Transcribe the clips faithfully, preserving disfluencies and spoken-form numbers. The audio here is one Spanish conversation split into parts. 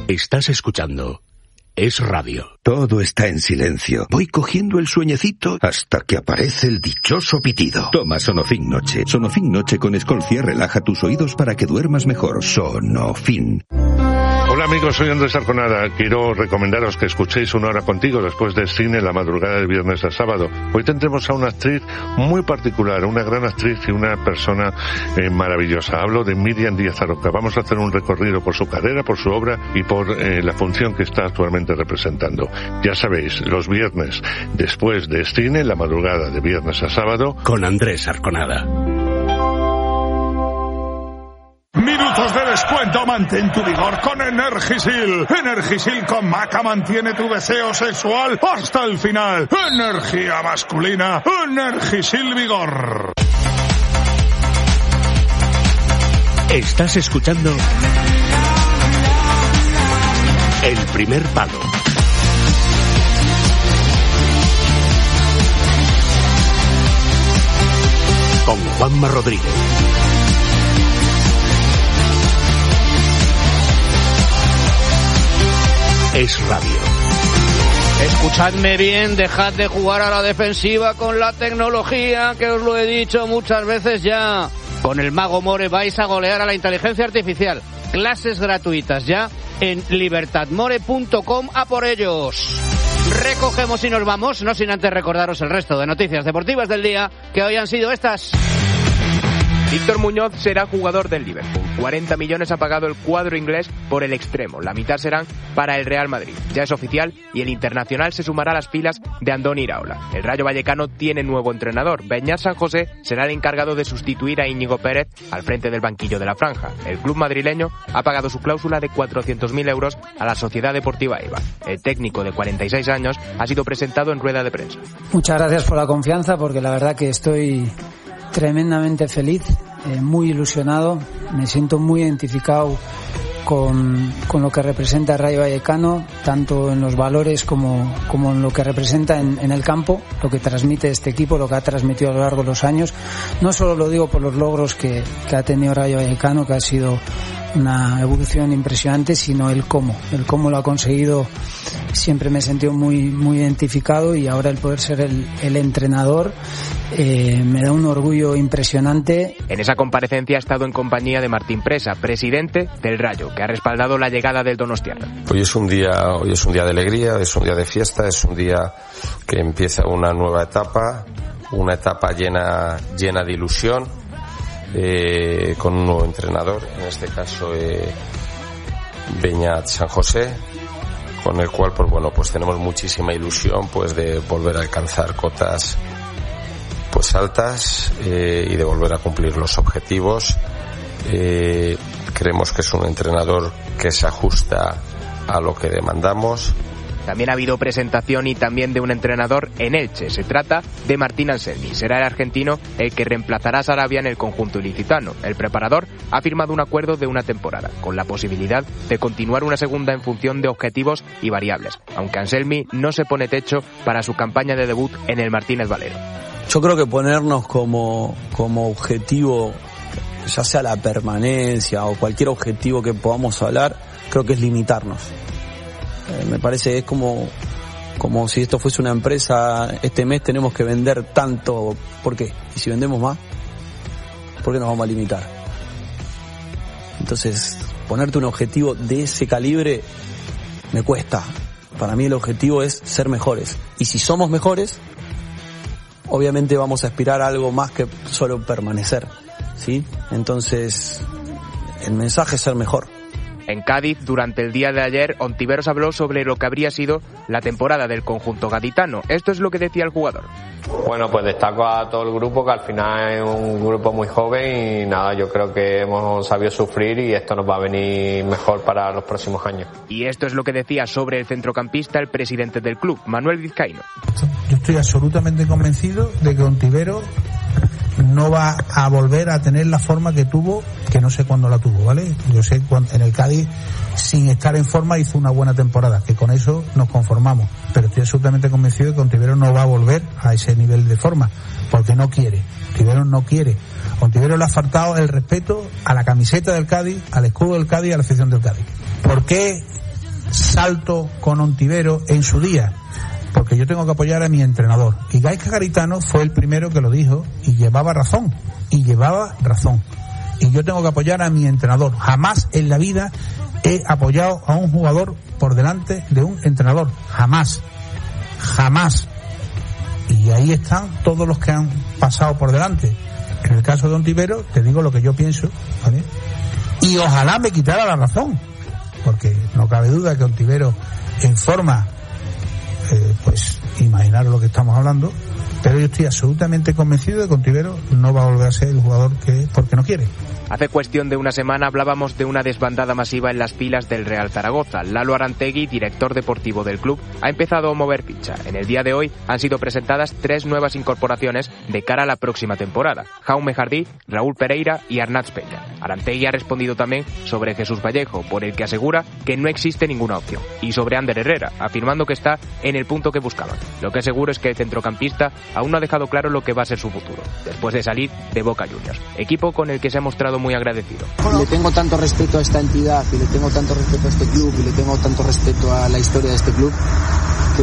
Estás escuchando Es Radio. Todo está en silencio. Voy cogiendo el sueñecito hasta que aparece el dichoso pitido. Toma Sonofin Noche. Sonofin Noche con Escolcia relaja tus oídos para que duermas mejor. Sonofin. Hola amigos, soy Andrés Arconada. Quiero recomendaros que escuchéis Una Hora Contigo después del cine la madrugada del viernes al sábado. Hoy tendremos a una actriz muy particular, una gran actriz y una persona eh, maravillosa. Hablo de Miriam Díaz Aroca. Vamos a hacer un recorrido por su carrera, por su obra y por eh, la función que está actualmente representando. Ya sabéis, los viernes después del cine, la madrugada de viernes a sábado, con Andrés Arconada. Minutos de descuento, mantén tu vigor con Energisil. Energisil con maca mantiene tu deseo sexual hasta el final. Energía masculina, Energisil Vigor. Estás escuchando El Primer Palo. Con Juanma Rodríguez. Es Radio. Escuchadme bien, dejad de jugar a la defensiva con la tecnología, que os lo he dicho muchas veces ya. Con el Mago More vais a golear a la inteligencia artificial. Clases gratuitas ya en libertad more punto com, a por ellos. Recogemos y nos vamos, no sin antes recordaros el resto de noticias deportivas del día, que hoy han sido estas. Víctor Muñoz será jugador del Liverpool. cuarenta millones ha pagado el cuadro inglés por el extremo. La mitad serán para el Real Madrid. Ya es oficial y el internacional se sumará a las filas de Andoni Iraola. El Rayo Vallecano tiene nuevo entrenador. Beñat San José será el encargado de sustituir a Íñigo Pérez al frente del banquillo de la franja. El club madrileño ha pagado su cláusula de cuatrocientos mil euros a la Sociedad Deportiva Eibar. El técnico de cuarenta y seis años ha sido presentado en rueda de prensa. Muchas gracias por la confianza, porque la verdad que estoy tremendamente feliz, eh, muy ilusionado, me siento muy identificado con, con lo que representa el Rayo Vallecano, tanto en los valores como, como en lo que representa en, en el campo, lo que transmite este equipo, lo que ha transmitido a lo largo de los años. No solo lo digo por los logros que, que ha tenido Rayo Vallecano, que ha sido una evolución impresionante, sino el cómo, el cómo lo ha conseguido. Siempre me he sentido muy, muy identificado, y ahora el poder ser el, el entrenador eh, me da un orgullo impresionante. En esa comparecencia ha estado en compañía de Martín Presa, presidente del Rayo, que ha respaldado la llegada del donostiarra. Hoy es un día, hoy es un día de alegría, es un día de fiesta, es un día que empieza una nueva etapa, una etapa llena, llena de ilusión, eh, con un nuevo entrenador, en este caso eh, Beñat San José, con el cual pues bueno pues tenemos muchísima ilusión pues de volver a alcanzar cotas pues altas eh, y de volver a cumplir los objetivos. Eh, creemos que es un entrenador que se ajusta a lo que demandamos. También ha habido presentación y también de un entrenador en Elche. Se trata de Martín Anselmi. Será el argentino el que reemplazará a Sarabia en el conjunto ilicitano. El preparador ha firmado un acuerdo de una temporada, con la posibilidad de continuar una segunda en función de objetivos y variables, aunque Anselmi no se pone techo para su campaña de debut en el Martínez Valero. Yo creo que ponernos como, como objetivo, ya sea la permanencia o cualquier objetivo que podamos hablar, creo que es limitarnos. Eh, me parece que es como, como si esto fuese una empresa. Este mes tenemos que vender tanto. ¿Por qué? Y si vendemos más, ¿por qué nos vamos a limitar? Entonces, ponerte un objetivo de ese calibre me cuesta. Para mí el objetivo es ser mejores. Y si somos mejores, obviamente vamos a aspirar a algo más que solo permanecer, ¿sí? Entonces, el mensaje es ser mejor. En Cádiz, durante el día de ayer, Ontiveros habló sobre lo que habría sido la temporada del conjunto gaditano. Esto es lo que decía el jugador. Bueno, pues destaco a todo el grupo, que al final es un grupo muy joven, y nada, yo creo que hemos sabido sufrir y esto nos va a venir mejor para los próximos años. Y esto es lo que decía sobre el centrocampista el presidente del club, Manuel Vizcaíno. Yo estoy absolutamente convencido de que Ontiveros no va a volver a tener la forma que tuvo, que no sé cuándo la tuvo, ¿vale? Yo sé que en el Cádiz, sin estar en forma, hizo una buena temporada, que con eso nos conformamos, pero estoy absolutamente convencido de que Ontiveros no va a volver a ese nivel de forma, porque no quiere. Ontiveros no quiere. Ontiveros le ha faltado el respeto a la camiseta del Cádiz, al escudo del Cádiz y a la afición del Cádiz. ¿Por qué salto con Ontivero en su día, porque yo tengo que apoyar a mi entrenador. Y Gaizka Garitano fue el primero que lo dijo y llevaba razón, y llevaba razón. Y yo tengo que apoyar a mi entrenador. Jamás en la vida he apoyado a un jugador por delante de un entrenador. Jamás. Jamás. Y ahí están todos los que han pasado por delante. En el caso de Ontivero, te digo lo que yo pienso, ¿vale? Y ojalá me quitara la razón, porque no cabe duda que Ontivero, en forma, eh, pues, imaginaros lo que estamos hablando, pero yo estoy absolutamente convencido de que Ontivero no va a volver a ser el jugador que es, porque no quiere. Hace cuestión de una semana hablábamos de una desbandada masiva en las filas del Real Zaragoza. Lalo Arantegui, director deportivo del club, ha empezado a mover ficha. En el día de hoy han sido presentadas tres nuevas incorporaciones de cara a la próxima temporada: Jaume Jardí, Raúl Pereira y Arnaz Peña. Arantegui ha respondido también sobre Jesús Vallejo, por el que asegura que no existe ninguna opción, y sobre Ander Herrera, afirmando que está en el punto que buscaban. Lo que es seguro es que el centrocampista aún no ha dejado claro lo que va a ser su futuro, después de salir de Boca Juniors, equipo con el que se ha mostrado muy agradecido. Le tengo tanto respeto a esta entidad y le tengo tanto respeto a este club y le tengo tanto respeto a la historia de este club que,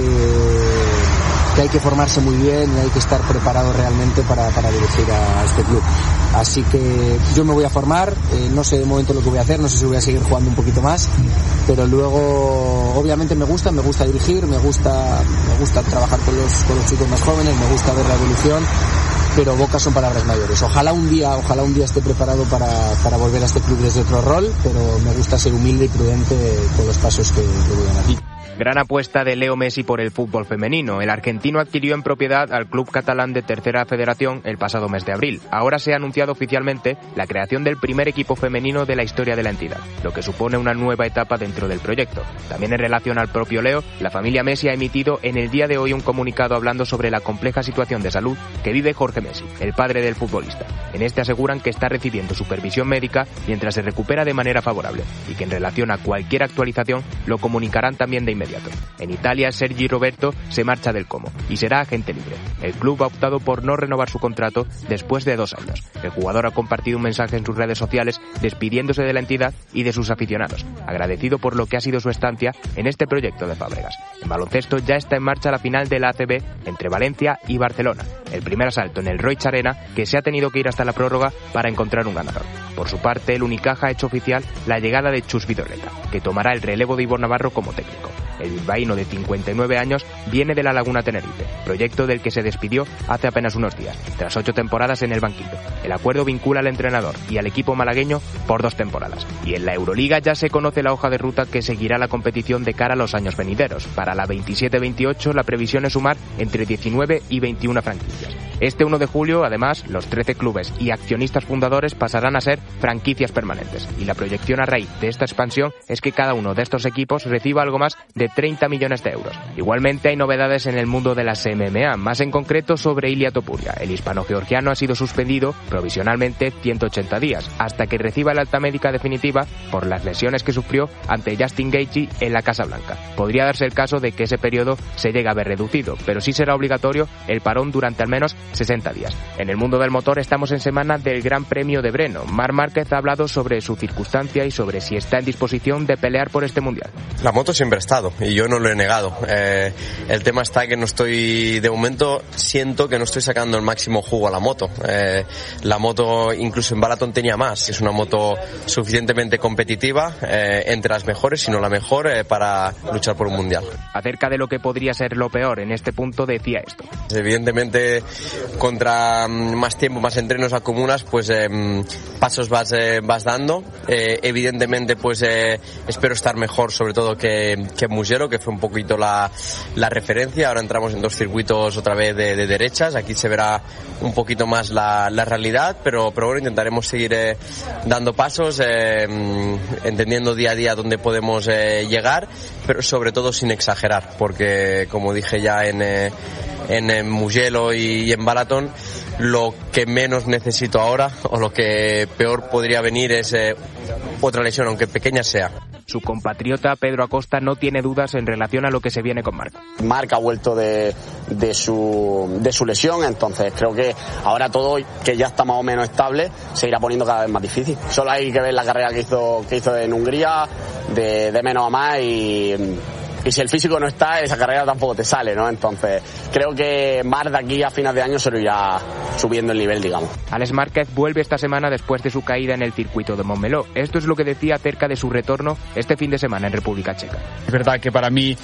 que hay que formarse muy bien y hay que estar preparado realmente para, para dirigir a este club. Así que yo me voy a formar, eh, no sé de momento lo que voy a hacer, no sé si voy a seguir jugando un poquito más, pero luego obviamente me gusta, me gusta dirigir, me gusta, me gusta trabajar con los, con los chicos más jóvenes, me gusta ver la evolución, pero Boca son palabras mayores. Ojalá un día, ojalá un día esté preparado para, para volver a este club desde otro rol, pero me gusta ser humilde y prudente con los pasos que, que voy a dar. Gran apuesta de Leo Messi por el fútbol femenino. El argentino adquirió en propiedad al club catalán de Tercera Federación el pasado mes de abril. Ahora se ha anunciado oficialmente la creación del primer equipo femenino de la historia de la entidad, lo que supone una nueva etapa dentro del proyecto. También en relación al propio Leo, la familia Messi ha emitido en el día de hoy un comunicado hablando sobre la compleja situación de salud que vive Jorge Messi, el padre del futbolista. En este aseguran que está recibiendo supervisión médica mientras se recupera de manera favorable y que en relación a cualquier actualización lo comunicarán también de inmediato. En Italia, Sergi Roberto se marcha del Como y será agente libre. El club ha optado por no renovar su contrato después de dos años. El jugador ha compartido un mensaje en sus redes sociales despidiéndose de la entidad y de sus aficionados, agradecido por lo que ha sido su estancia en este proyecto de Fábregas. En baloncesto ya está en marcha la final de la A C B entre Valencia y Barcelona. El primer asalto en el Roig Arena, que se ha tenido que ir hasta la prórroga para encontrar un ganador. Por su parte, el Unicaja ha hecho oficial la llegada de Chus Vidorreta, que tomará el relevo de Ivor Navarro como técnico. El bilbaíno de cincuenta y nueve años viene de la Laguna Tenerife, proyecto del que se despidió hace apenas unos días, tras ocho temporadas en el banquillo. El acuerdo vincula al entrenador y al equipo malagueño por dos temporadas. Y en la Euroliga ya se conoce la hoja de ruta que seguirá la competición de cara a los años venideros. Para la veintisiete veintiocho la previsión es sumar entre diecinueve y veintiuna franquicias. Este uno de julio, además, los trece clubes y accionistas fundadores pasarán a ser franquicias permanentes. Y la proyección a raíz de esta expansión es que cada uno de estos equipos reciba algo más de treinta millones de euros. Igualmente hay novedades en el mundo de las M M A, más en concreto sobre Ilia Topuria. El hispano-georgiano ha sido suspendido provisionalmente ciento ochenta días, hasta que reciba la alta médica definitiva por las lesiones que sufrió ante Justin Gaethje en la Casa Blanca. Podría darse el caso de que ese periodo se llegue a ver reducido, pero sí será obligatorio el parón durante al menos sesenta días. En el mundo del motor estamos en semana del Gran Premio de Brno. Marc Márquez ha hablado sobre su circunstancia y sobre si está en disposición de pelear por este mundial. La moto siempre ha estado y yo no lo he negado. Eh, el tema está que no estoy, de momento siento que no estoy sacando el máximo jugo a la moto. Eh, la moto incluso en Balaton tenía más. Es una moto suficientemente competitiva, eh, entre las mejores, si no la mejor, eh, para luchar por un mundial. Acerca de lo que podría ser lo peor en este punto decía esto. Evidentemente, contra más tiempo, más entrenos acumulas, pues eh, pasos vas, eh, vas dando. Eh, evidentemente, pues eh, espero estar mejor, sobre todo que, que Mugello, que fue un poquito la, la referencia. Ahora entramos en dos circuitos otra vez de, de derechas. Aquí se verá un poquito más la, la realidad, pero, pero bueno, intentaremos seguir eh, dando pasos, eh, entendiendo día a día dónde podemos eh, llegar, pero sobre todo sin exagerar, porque como dije ya en... Eh, en, en Mugello y, y en Balaton, lo que menos necesito ahora o lo que peor podría venir es eh, otra lesión, aunque pequeña sea. Su compatriota Pedro Acosta no tiene dudas en relación a lo que se viene con Marc. Marc ha vuelto de, de, su, de su lesión, entonces creo que ahora todo, que ya está más o menos estable, se irá poniendo cada vez más difícil. Solo hay que ver la carrera que hizo, que hizo en Hungría, de, de menos a más, y, y si el físico no está, esa carrera tampoco te sale, ¿no? Entonces creo que Marc de aquí a final de año se lo irá subiendo el nivel, digamos. Alex Márquez vuelve esta semana después de su caída en el circuito de Montmeló. Esto es lo que decía acerca de su retorno este fin de semana en República Checa. Es verdad que para mí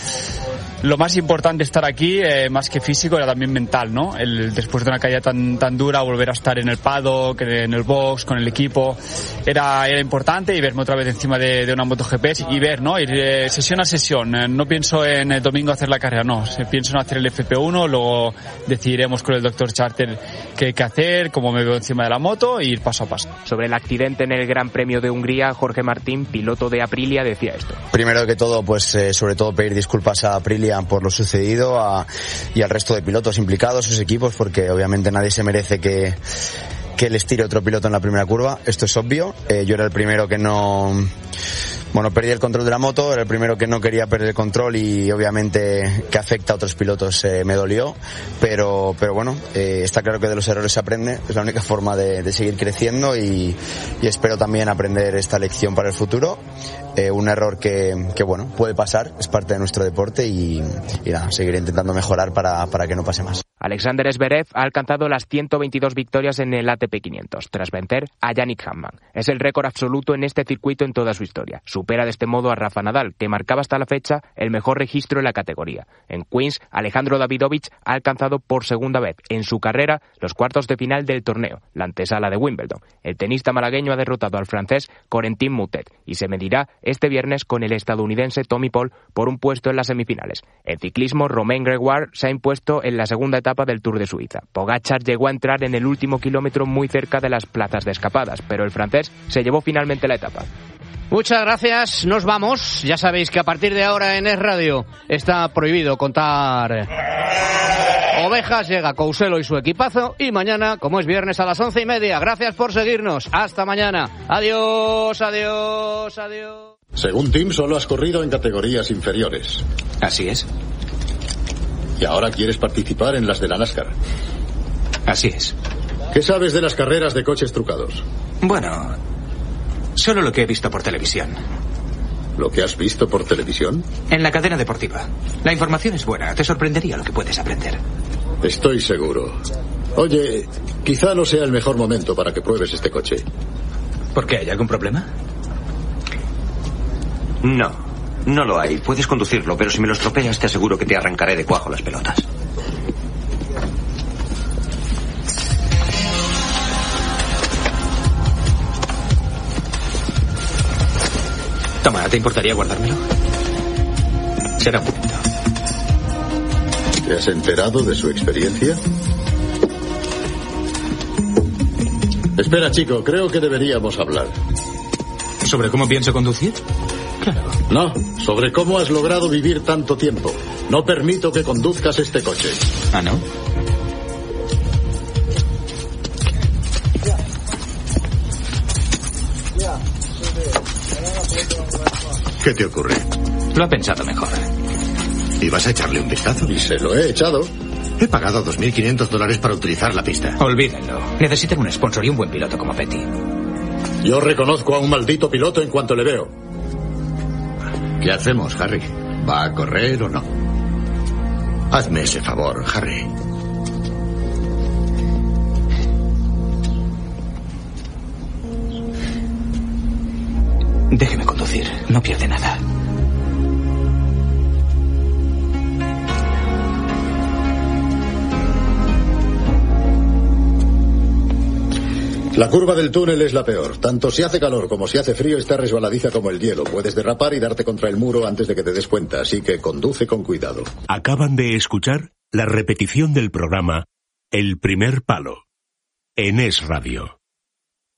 lo más importante de estar aquí, eh, más que físico, era también mental, ¿no? El, después de una caída tan tan dura, volver a estar en el paddock, en el box, con el equipo, era, era importante, y verme otra vez encima de, de una MotoGP y ver, ¿no? Ir eh, sesión a sesión. Eh, no pienso en el domingo hacer la carrera, no. Pienso en hacer el F P uno, luego decidiremos con el doctor Charter qué, qué hacer, cómo me veo encima de la moto, e ir paso a paso. Sobre el accidente en el Gran Premio de Hungría, Jorge Martín, piloto de Aprilia, decía esto. Primero que todo, pues eh, sobre todo pedir disculpas a Aprilia por lo sucedido a, y al resto de pilotos implicados, sus equipos, porque obviamente nadie se merece que, que les tire otro piloto en la primera curva. Esto es obvio. Eh, yo era el primero que no... Bueno, perdí el control de la moto, era el primero que no quería perder el control, y obviamente que afecta a otros pilotos eh, me dolió, pero pero bueno, eh, está claro que de los errores se aprende, es la única forma de, de seguir creciendo, y, y espero también aprender esta lección para el futuro. Eh, un error que, que bueno, puede pasar, es parte de nuestro deporte, y, y nada, seguiré intentando mejorar para, para que no pase más. Alexander Zverev ha alcanzado las ciento veintidós victorias en el A T P quinientos, tras vencer a Yannick Hanfmann. Es el récord absoluto en este circuito en toda su historia. Supera de este modo a Rafa Nadal, que marcaba hasta la fecha el mejor registro en la categoría. En Queens, Alejandro Davidovich ha alcanzado por segunda vez en su carrera los cuartos de final del torneo, la antesala de Wimbledon. El tenista malagueño ha derrotado al francés Corentin Moutet y se medirá este viernes con el estadounidense Tommy Paul por un puesto en las semifinales. En ciclismo, Romain Grégoire se ha impuesto en la segunda etapa del Tour de Suiza. Pogačar llegó a entrar en el último kilómetro muy cerca de las plazas de escapadas, pero el francés se llevó finalmente la etapa. Muchas gracias, nos vamos. Ya sabéis que a partir de ahora en Es Radio está prohibido contar ovejas. Llega Couselo y su equipazo, y mañana, como es viernes, a las once y media. Gracias por seguirnos. Hasta mañana. Adiós, adiós, adiós. Según Tim, solo has corrido en categorías inferiores. Así es. Y ahora quieres participar en las de la NASCAR. Así es. ¿Qué sabes de las carreras de coches trucados? Bueno, solo lo que he visto por televisión. ¿Lo que has visto por televisión? En la cadena deportiva. La información es buena. Te sorprendería lo que puedes aprender. Estoy seguro. Oye, quizá no sea el mejor momento para que pruebes este coche. ¿Por qué? ¿Hay algún problema? No, no lo hay. Puedes conducirlo, pero si me lo estropeas te aseguro que te arrancaré de cuajo las pelotas. Toma, ¿te importaría guardármelo? Será un momento. ¿Te has enterado de su experiencia? Espera, chico, creo que deberíamos hablar. ¿Sobre cómo pienso conducir? Claro. No, sobre cómo has logrado vivir tanto tiempo. No permito que conduzcas este coche. ¿Ah, no? ¿Qué te ocurre? Lo ha pensado mejor. ¿Y vas a echarle un vistazo? Y se lo he echado. He pagado dos mil quinientos dólares para utilizar la pista. Olvídenlo. Necesitan un sponsor y un buen piloto como Petty. Yo reconozco a un maldito piloto en cuanto le veo. ¿Qué hacemos, Harry? ¿Va a correr o no? Hazme ese favor, Harry. Déjeme conducir. No pierde nada. La curva del túnel es la peor. Tanto si hace calor como si hace frío está resbaladiza como el hielo. Puedes derrapar y darte contra el muro antes de que te des cuenta, así que conduce con cuidado. Acaban de escuchar la repetición del programa El Primer Palo en Es Radio.